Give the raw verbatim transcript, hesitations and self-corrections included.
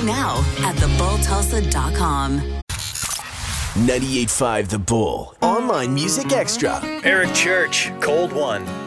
now at the bull tulsa dot com. ninety-eight point five The Bull. Online Music Extra. Eric Church, Cold One.